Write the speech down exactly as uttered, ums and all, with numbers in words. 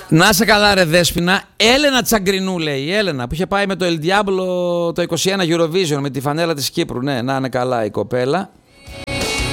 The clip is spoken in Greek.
Να σε καλά ρε Δέσποινα. Έλενα Τσαγκρινού λέει, η Έλενα που είχε πάει με το El Diablo το είκοσι ένα Eurovision με τη φανέλα της Κύπρου. Ναι, να είναι καλά η κοπέλα.